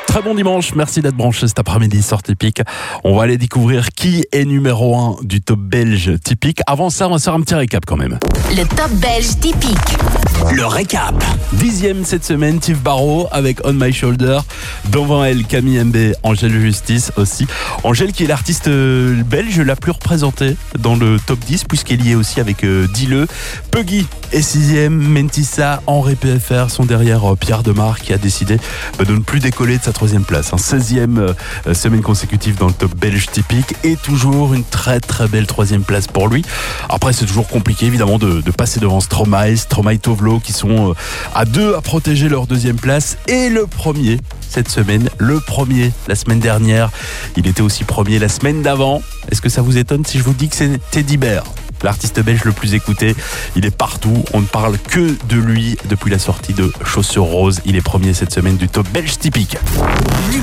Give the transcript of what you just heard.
Très bon dimanche, merci d'être branché cet après-midi sur Typique. On va aller découvrir qui est numéro 1 du top belge typique. Avant ça, on va faire un petit récap quand même. Le top belge typique. Le récap. 10e cette semaine, Tiff Barrow avec On My Shoulder. Devant elle, Camille Mbé, Angèle Justice aussi. Angèle qui est l'artiste belge la plus représentée dans le top 10 puisqu'elle y est aussi avec Dile. Puggy est 6e, Mentissa, Henri PFR sont derrière Pierre Demar qui a décidé de ne plus décoller de sa 3e place. 16e semaine consécutive dans le top belge typique et toujours une très très belle 3e place pour lui. Après c'est toujours compliqué évidemment de passer devant Stromae, Tovlo qui sont à 2 à protéger leur 2e place et le premier cette semaine, le premier la semaine dernière, il était aussi premier la semaine d'avant. Est-ce que ça vous étonne si je vous dis que c'est Teddy Bear, l'artiste belge le plus écouté? Il est partout, on ne parle que de lui depuis la sortie de Chaussures Roses. Il est premier cette semaine du top belge typique.